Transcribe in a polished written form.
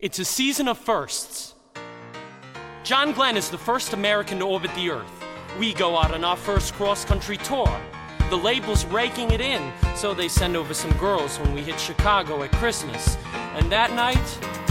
It's a season of firsts. John Glenn is the first American to orbit the Earth. We go out on our first cross-country tour. The label's raking it in, so they send over some girls when we hit Chicago at Christmas. And that night,